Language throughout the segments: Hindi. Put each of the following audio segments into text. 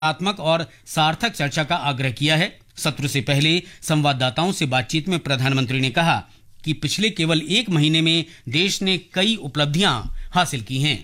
सकारात्मक और सार्थक चर्चा का आग्रह किया है। सत्र से पहले संवाददाताओं से बातचीत में प्रधानमंत्री ने कहा कि पिछले केवल एक महीने में देश ने कई उपलब्धियां हासिल की हैं।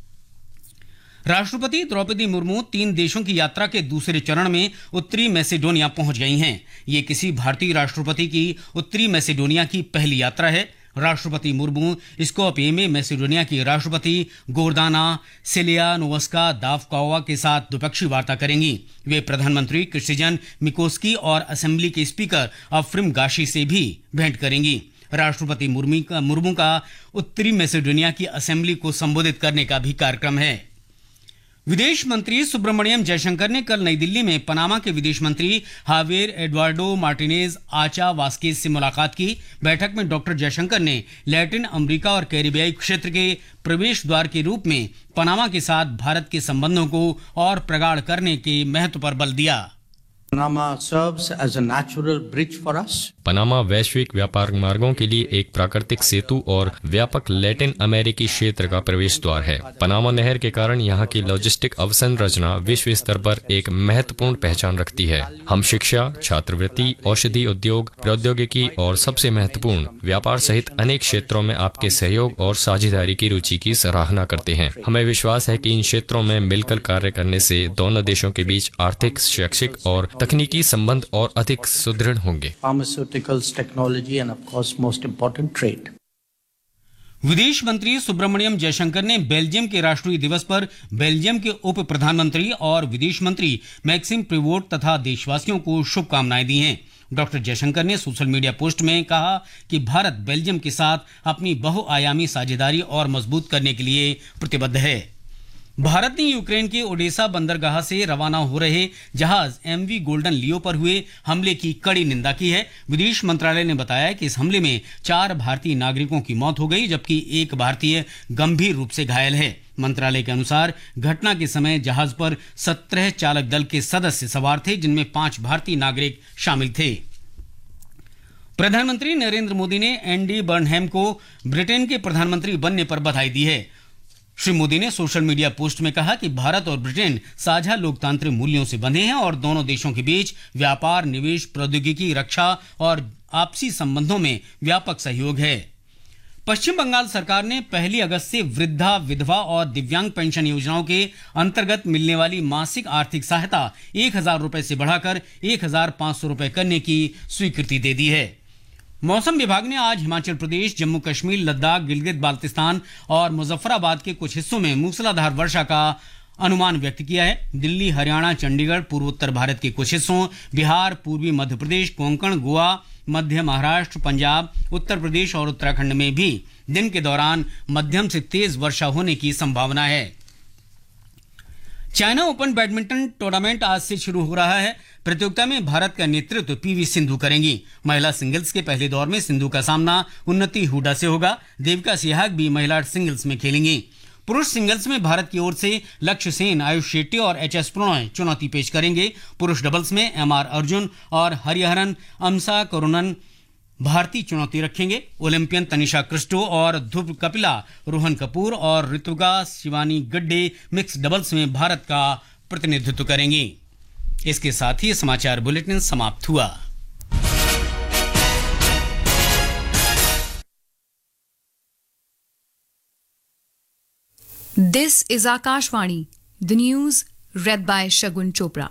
राष्ट्रपति द्रौपदी मुर्मू 3 देशों की यात्रा के दूसरे चरण में उत्तरी मैसेडोनिया पहुंच गई हैं। ये किसी भारतीय राष्ट्रपति की उत्तरी मैसेडोनिया की पहली यात्रा है। राष्ट्रपति मुर्मू स्कोपे में मैसेडोनिया की राष्ट्रपति गोर्दाना सेलियानोवस्का दावकोवा के साथ द्विपक्षीय वार्ता करेंगी। वे प्रधानमंत्री क्रिस्टिजन मिकोस्की और असेंबली के स्पीकर अफ्रिम गाशी से भी भेंट करेंगी। राष्ट्रपति मुर्मू का उत्तरी मैसेडोनिया की असेंबली को संबोधित करने का भी कार्यक्रम है। विदेश मंत्री सुब्रमण्यम जयशंकर ने कल नई दिल्ली में पनामा के विदेश मंत्री हावेर एडवार्डो मार्टिनेज आचा वास्केज से मुलाकात की। बैठक में डॉक्टर जयशंकर ने लैटिन अमेरिका और कैरिबियाई क्षेत्र के प्रवेश द्वार के रूप में पनामा के साथ भारत के संबंधों को और प्रगाढ़ करने के महत्व पर बल दिया। Panama serves as a natural bridge for us. Panama वैश्विक व्यापार मार्गों के लिए एक प्राकृतिक सेतु और व्यापक लैटिन अमेरिकी क्षेत्र का प्रवेश द्वार है। पनामा नहर के कारण यहाँ की लॉजिस्टिक अवसंरचना विश्व स्तर पर एक महत्वपूर्ण पहचान रखती है। हम शिक्षा, छात्रवृत्ति, औषधि उद्योग, प्रौद्योगिकी और सबसे महत्वपूर्ण व्यापार सहित अनेक क्षेत्रों में आपके सहयोग और साझेदारी की रुचि की सराहना करते हैं। हमें विश्वास है कि इन क्षेत्रों में मिलकर कार्य करने से दोनों देशों के बीच आर्थिक, शैक्षिक और तकनीकी संबंध और अधिक सुदृढ़ होंगे। Technology end of course most important trade. विदेश मंत्री सुब्रमण्यम जयशंकर ने बेल्जियम के राष्ट्रीय दिवस पर बेल्जियम के उप प्रधानमंत्री और विदेश मंत्री मैक्सिम प्रिवोट तथा देशवासियों को शुभकामनाएं दी हैं। डॉक्टर जयशंकर ने सोशल मीडिया पोस्ट में कहा कि भारत बेल्जियम के साथ अपनी बहुआयामी साझेदारी और मजबूत करने के लिए प्रतिबद्ध है। भारत ने यूक्रेन के ओडेसा बंदरगाह से रवाना हो रहे जहाज एमवी गोल्डन लियो पर हुए हमले की कड़ी निंदा की है। विदेश मंत्रालय ने बताया कि इस हमले में 4 भारतीय नागरिकों की मौत हो गई, जबकि एक भारतीय गंभीर रूप से घायल है। मंत्रालय के अनुसार घटना के समय जहाज पर 17 चालक दल के सदस्य सवार थे, जिनमें 5 भारतीय नागरिक शामिल थे। प्रधानमंत्री नरेंद्र मोदी ने एंडी बर्नहैम को ब्रिटेन के प्रधानमंत्री बनने पर बधाई दी है। श्री मोदी ने सोशल मीडिया पोस्ट में कहा कि भारत और ब्रिटेन साझा लोकतांत्रिक मूल्यों से बंधे हैं और दोनों देशों के बीच व्यापार, निवेश, प्रौद्योगिकी, रक्षा और आपसी संबंधों में व्यापक सहयोग है। पश्चिम बंगाल सरकार ने 1 अगस्त से वृद्धा, विधवा और दिव्यांग पेंशन योजनाओं के अंतर्गत मिलने वाली मासिक आर्थिक सहायता 1,000 रुपए से बढ़ाकर 1,500 रुपए करने की स्वीकृति दे दी है। मौसम विभाग ने आज हिमाचल प्रदेश, जम्मू कश्मीर, लद्दाख, गिलगित बाल्तिस्तान और मुजफ्फराबाद के कुछ हिस्सों में मूसलाधार वर्षा का अनुमान व्यक्त किया है। दिल्ली, हरियाणा, चंडीगढ़, पूर्वोत्तर भारत के कुछ हिस्सों, बिहार, पूर्वी मध्य प्रदेश, कोंकण, गोवा, मध्य महाराष्ट्र, पंजाब, उत्तर प्रदेश और उत्तराखंड में भी दिन के दौरान मध्यम से तेज वर्षा होने की संभावना है। चाइना ओपन बैडमिंटन टूर्नामेंट आज से शुरू हो रहा है। प्रतियोगिता में भारत का नेतृत्व पीवी सिंधु करेंगी। महिला सिंगल्स के पहले दौर में सिंधु का सामना उन्नति हुडा से होगा। देविका सिहाग भी महिला सिंगल्स में खेलेंगी। पुरुष सिंगल्स में भारत की ओर से लक्ष्य सेन, आयुष शेट्टी और एचएस प्रणॉय चुनौती पेश करेंगे। पुरुष डबल्स में एमआर अर्जुन और हरिहरन अमसा करुणन भारतीय चुनौती रखेंगे। ओलंपियन तनिषा क्रिस्टो और ध्रुव कपिला, रोहन कपूर और ऋतुगा शिवानी गड्डे मिक्स डबल्स में भारत का प्रतिनिधित्व करेंगी। इसके साथ ही समाचार बुलेटिन समाप्त हुआ। This is Akashvani, the news read by Shagun Chopra.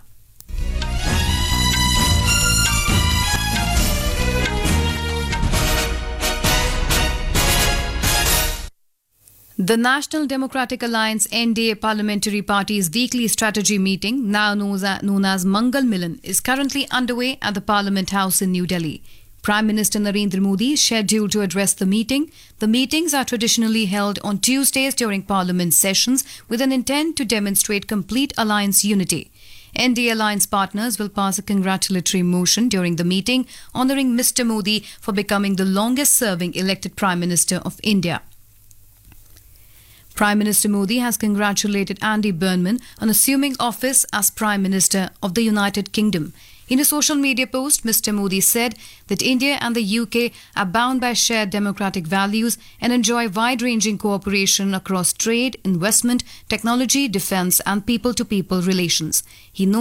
The National Democratic Alliance NDA Parliamentary Party's weekly strategy meeting, now known as Mangal Milan, is currently underway at the Parliament House in New Delhi. Prime Minister Narendra Modi is scheduled to address the meeting. The meetings are traditionally held on Tuesdays during Parliament sessions with an intent to demonstrate complete alliance unity. NDA alliance partners will pass a congratulatory motion during the meeting, honouring Mr. Modi for becoming the longest-serving elected Prime Minister of India. Prime Minister Modi has congratulated Andy Burnham on assuming office as Prime Minister of the United Kingdom. In a social media post, Mr. Modi said that India and the UK are bound by shared democratic values and enjoy wide-ranging cooperation across trade, investment, technology, defence and people-to-people relations. He noted